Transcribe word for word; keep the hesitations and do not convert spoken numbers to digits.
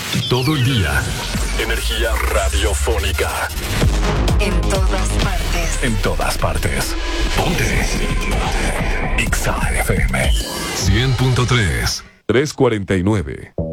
Todo el día. Energía radiofónica. En todas partes. En todas partes. Ponte. X A F M. cien punto tres. tres cuarenta y nueve.